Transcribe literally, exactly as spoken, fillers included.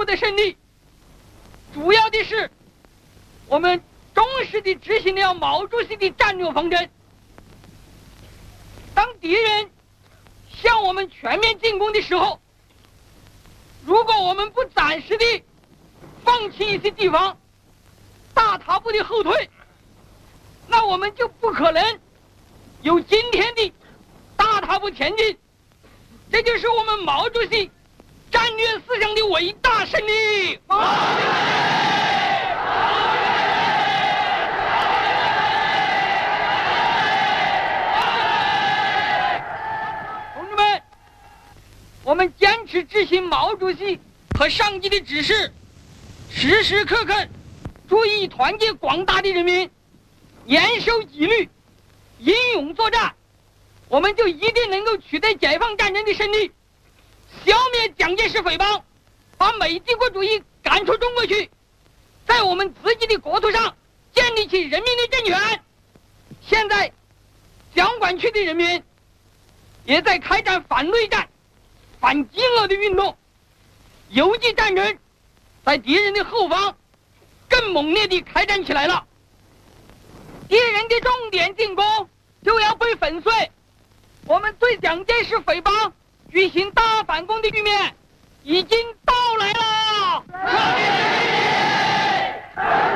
获得胜利。主要的是，我们忠实地执行了毛主席的战略方针。当敌人向我们全面进攻的时候，如果我们不暂时地放弃一些地方，大踏步的后退，那我们就不可能有今天的大踏步前进。这就是我们毛主席战略思想的伟大胜利。毛主席！同志们，我们坚持执行毛主席和上级的指示，时时刻刻注意团结广大的人民，严守纪律，英勇作战，我们就一定能够取得解放战争的胜利，消灭蒋介石匪帮，把美帝国主义赶出中国去，在我们自己的国土上建立起人民的政权。现在蒋管区的人民也在开展反内战、反饥饿的运动，游击战争在敌人的后方更猛烈地开展起来了。敌人的重点进攻就要被粉碎，我们对蒋介石匪帮举行大反攻的局面已经到来了。